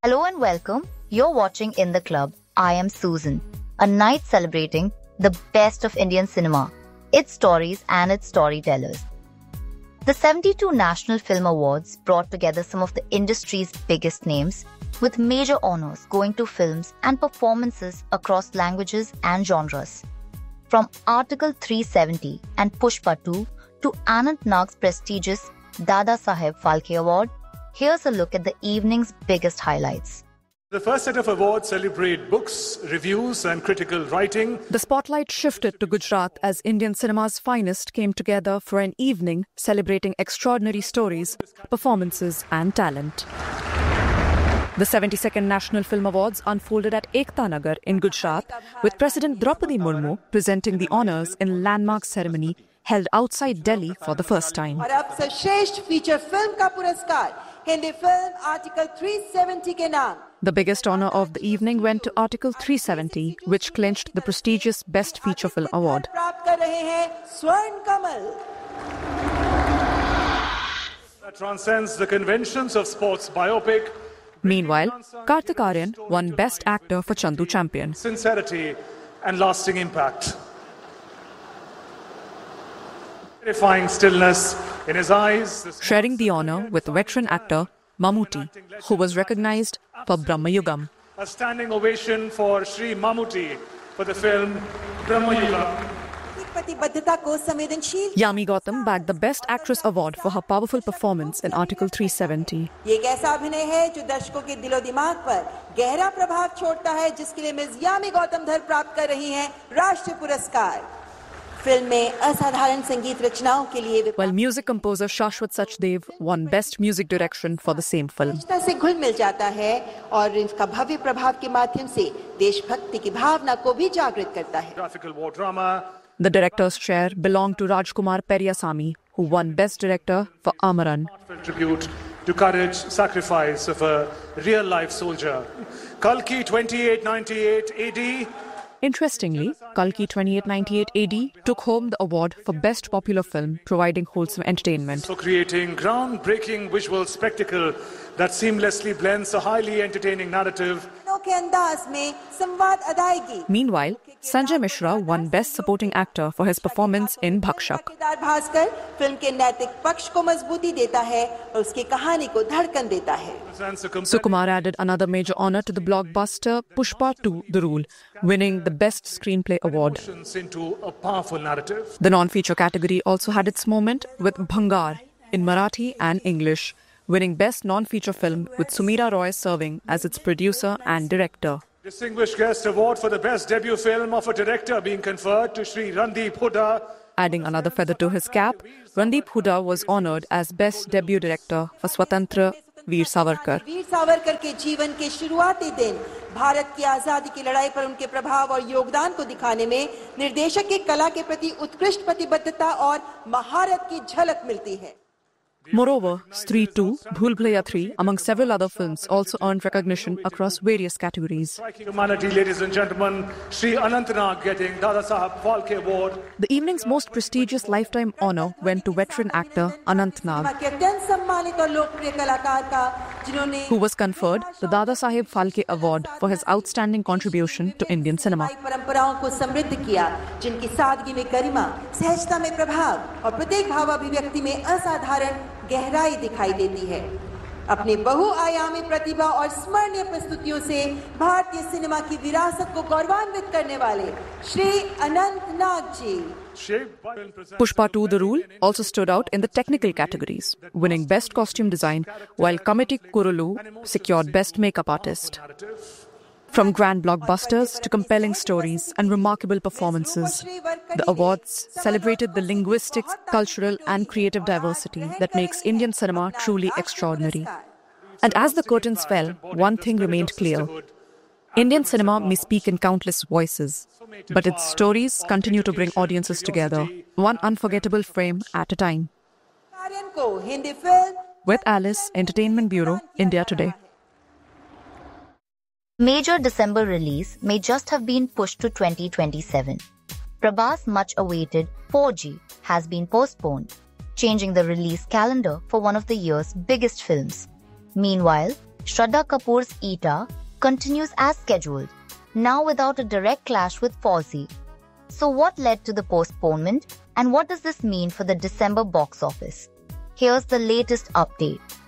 Hello and welcome. You're watching In the Club. I am Susan. A night celebrating the best of Indian cinema, its stories and its storytellers. The 72 National Film Awards brought together some of the industry's biggest names, with major honors going to films and performances across languages and genres. From Article 370 and Pushpa 2 to Anant Nag's prestigious Dada Saheb Phalke Award, here's a look at the evening's biggest highlights. The first set of awards celebrate books, reviews and critical writing. The spotlight shifted to Gujarat as Indian cinema's finest came together for an evening celebrating extraordinary stories, performances and talent. The 72nd National Film Awards unfolded at Ekta Nagar in Gujarat, with President Draupadi Murmu presenting the honours in landmark ceremony held outside Delhi for the first time. और अब सर्वश्रेष्ठ feature film का पुरस्कार Hindi film article 370 के नाम. The biggest honour of the evening went to Article 370, which clinched the prestigious Best Feature Film Award. प्राप्त कर रहे हैं स्वर्ण कमल. That transcends the conventions of sports biopic. Meanwhile, Kartik Aaryan won Best Actor for Chandu Champion. Sincerity and lasting impact. Terrifying stillness in his eyes. Sharing the honour with veteran actor Mammootty, who was recognised for Brahmayugam. A standing ovation for Shri Mammootty for the film Brahmayugam. प्रतिबद्धता को संवेदनशील. Yami Gautam bagged the Best Actress Award for her powerful performance in Article 370. ये एक ऐसा अभिनय है जो दर्शकों के दिलो दिमाग पर गहरा प्रभाव छोड़ता है, जिसके लिए मिस यामी गौतम धर प्राप्त कर रही हैं राष्ट्रीय पुरस्कार. फिल्म में असाधारण संगीत रचनाओं के लिए While music composer Shashwat Sachdev won Best Music Direction for the same film. से घुल मिल जाता है और इसका भव्य प्रभाव के माध्यम से देशभक्ति की भावना को भी जागृत करता है. Graphical war drama. The director's chair belonged to Rajkumar Periyasamy, who won Best Director for Amaran. Tribute to courage, sacrifice of a real-life soldier. Kalki 2898 AD. Interestingly, Kalki 2898 AD took home the award for Best Popular Film, providing wholesome entertainment. For creating groundbreaking visual spectacle that seamlessly blends a highly entertaining narrative. के अंदाज में संवाद अदायगी. Meanwhile, Sanjay Mishra won Best Supporting Actor for his performance in Bhakshak. Bhaskar film के नैतिक पक्ष को मजबूती देता है और उसकी कहानी को धड़कन देता है. Sukumar added another major honour to the blockbuster Pushpa 2 The Rule, winning the Best Screenplay Award. Into a powerful narrative. The non-feature category also had its moment with Bhangar in Marathi and English, winning Best Non-Feature Film with Sumira Roy serving as its producer and director. Distinguished Guest Award for the Best Debut Film of a Director being conferred to Shri Randeep Hooda. Adding another feather to his cap, Randeep Hooda was honoured as Best Debut Director for Swatantra Veer Savarkar. Veer Savarkar के जीवन के शुरुआती दिन भारत की आजादी की लड़ाई पर उनके प्रभाव और योगदान को दिखाने में निर्देशक की कला के प्रति उत्कृष्ट प्रतिबद्धता और महारत की झलक मिलती है. Moreover, Stree 2, Bhool Bhulaiya 3, among several other films, also earned recognition across various categories. Striking humanity, ladies and gentlemen, Shri Anant Nag getting Dada Saheb Phalke Award. The evening's most prestigious lifetime honour went to veteran actor Anant Nag, who was conferred the Dada Saheb Phalke Award for his outstanding contribution to Indian cinema. परंपराओं को समृद्ध किया, जिनकी सादगी में गरिमा, सहजता में प्रभाव और प्रत्येक भावाभिव्यक्ति में असाधारण गहराई दिखाई देती है. अपनी बहुआयामी प्रतिभा और स्मरणीय प्रस्तुतियों से भारतीय सिनेमा की विरासत को गौरवान्वित करने वाले श्री अनंत नाग जी. Pushpa 2 The Rule also stood out in the technical categories, winning Best Costume Design, while Kamiti Kurulu secured Best Makeup Artist. From grand blockbusters to compelling stories and remarkable performances, the awards celebrated the linguistic, cultural and creative diversity that makes Indian cinema truly extraordinary. And as the curtains fell, one thing remained clear. Indian cinema may speak in countless voices, but its stories continue to bring audiences together, one unforgettable frame at a time. With Alice, Entertainment Bureau, India Today. Major December release may just have been pushed to 2027. Prabhas' much-awaited 4G has been postponed, changing the release calendar for one of the year's biggest films. Meanwhile, Shraddha Kapoor's Eeta continues as scheduled, now without a direct clash with Fauzi. So what led to the postponement, and what does this mean for the December box office? Here's the latest update.